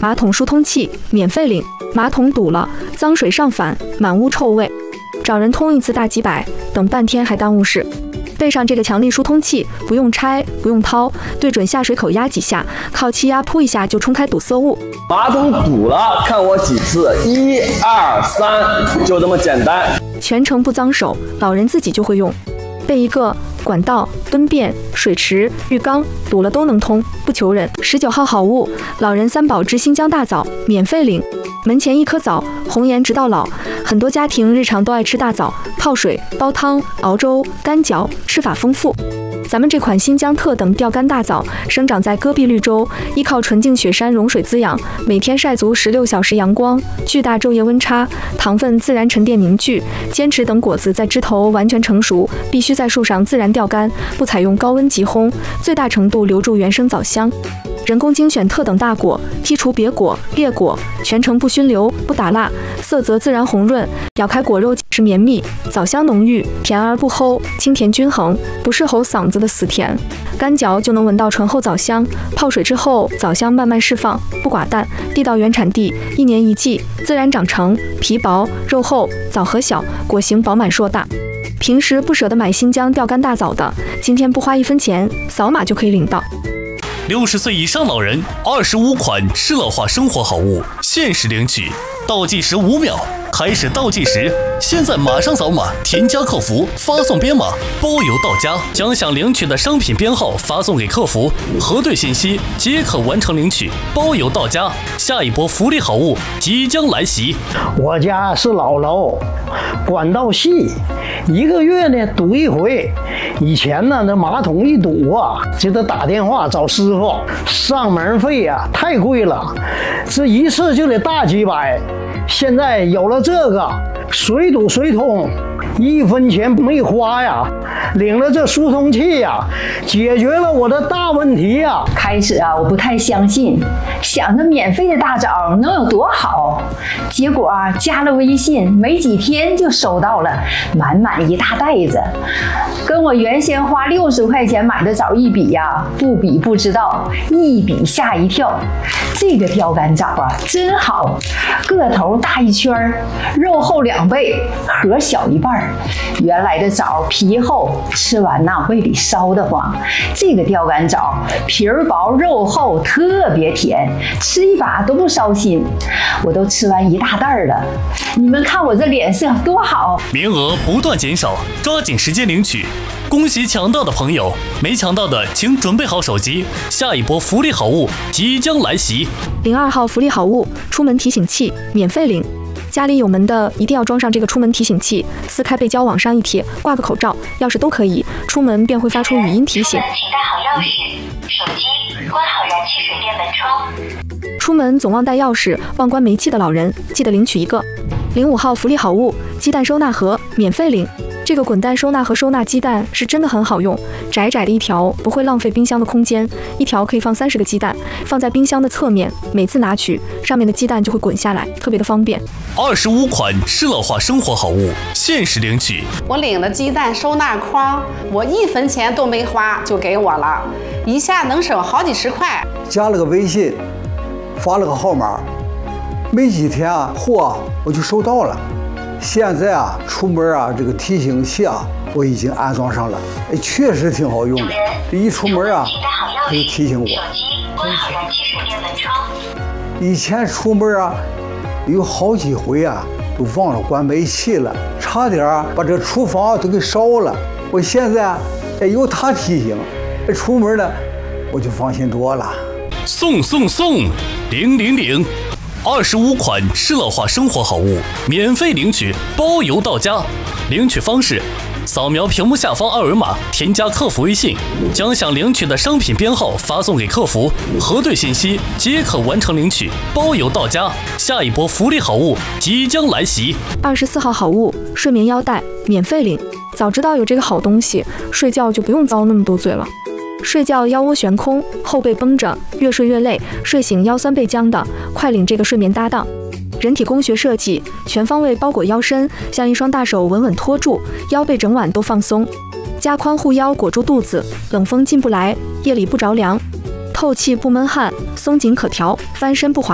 马桶疏通器免费领，马桶堵了，脏水上反，满屋臭味，找人通一次大几百，等半天还耽误事。备上这个强力疏通器，不用拆，不用掏，对准下水口压几下，靠气压扑一下就冲开堵塞物。 马桶堵了，看我几次，1、2、3，就这么简单。 全程不脏手，老人自己就会用。备一个管道、蹲便、水池、浴缸，堵了都能通，不求人。19号好物，老人3宝之新疆大枣免费领，门前1颗枣，红颜直到老。很多家庭日常都爱吃大枣，泡水、煲汤、熬粥、干嚼，吃法丰富。咱们这款新疆特等钓竿大枣生长在戈壁绿洲，依靠纯净雪山融水滋养，每天晒足16小时阳光，巨大昼夜温差，糖分自然沉淀凝聚，坚持等果子在枝头完全成熟，必须在树上自然钓竿，不采用高温急烘，最大程度留住原生枣香。人工精选特等大果，剔除别果、裂果，全程不熏流、不打蜡，色泽自然红润，咬开果肉是绵密，枣香浓郁，甜而不齁，清甜均衡，不是齁嗓子的死甜。干嚼就能闻到醇厚枣香，泡水之后枣香慢慢释放，不寡淡，地道原产地，1年1季，自然长成，皮薄肉厚，枣核小，果形饱满硕大。平时不舍得买新疆钓竿大枣的，今天不花1分钱，扫码就可以领到。 60岁以上老人25款适乐化生活好物限时领取，倒计时5秒，开始倒计时，现在马上扫码，添加客服，发送编码，包邮到家，将想领取的商品编号发送给客服，核对信息即可完成领取，包邮到家。下一波福利好物即将来袭。 我家是老楼，管道细，1个月呢堵一回。以前呢，那马桶一堵啊，就得打电话找师傅，上门费呀太贵了，这一次就得大几百。现在有了这个，随堵随通，1分钱没花呀，领了这疏通器呀，解决了我的大问题呀。 开始啊，我不太相信，想着免费的大枣能有多好，结果啊，加了微信，没几天就收到了满满一大袋子，跟我原先花60块钱买的枣一比呀，不比不知道，一比吓一跳。这个钓竿枣啊，真好，个头大1圈，肉厚2倍，核小1半。原来的枣皮厚，吃完呐胃里烧得慌。这个钓竿枣皮儿薄肉厚，特别甜，吃一把都不烧心。我都吃完1大袋了，你们看我这脸色多好！ 名额不断减少，抓紧时间领取。恭喜抢到的朋友，没抢到的请准备好手机，下一波福利好物即将来袭。 02号福利好物，出门提醒器免费领。家里有门的一定要装上这个出门提醒器，撕开背胶往上一贴，挂个口罩、钥匙都可以，出门便会发出语音提醒。 请带好钥匙、手机，关好燃气水电门窗。 出门总忘带钥匙、忘关煤气的老人，记得领取一个。05号福利好物，鸡蛋收纳盒免费领。这个滚蛋收纳盒收纳鸡蛋是真的很好用，窄窄的一条不会浪费冰箱的空间，一条可以放30个鸡蛋，放在冰箱的侧面，每次拿取上面的鸡蛋就会滚下来，特别的方便。 25款适乐化生活好物限时领取。 我领了鸡蛋收纳筐，我1分钱都没花就给我了，一下能省好几十块。 加了个微信，发了个号码，没几天啊，货我就收到了。现在啊，出门啊，这个提醒器啊，我已经安装上了，确实挺好用的。这一出门啊，它就提醒我。 手机关好燃气水电门窗。 以前出门啊，有好几回啊，都忘了关煤气了，差点把这厨房都给烧了。我现在有它提醒，出门呢我就放心多了。 送000。25款适乐化生活好物免费领取，包邮到家。领取方式：扫描屏幕下方2维码，添加客服微信，将想领取的商品编号发送给客服，核对信息即可完成领取，包邮到家。下一波福利好物即将来袭。 24号好物，睡眠腰带免费领。早知道有这个好东西，睡觉就不用遭那么多罪了。睡觉腰窝悬空，后背绷着，越睡越累，睡醒腰酸背僵的，快领这个睡眠搭档。人体工学设计，全方位包裹腰身，像一双大手稳稳托住，腰背整晚都放松。加宽护腰裹住肚子，冷风进不来，夜里不着凉。透气不闷汗，松紧可调，翻身不滑。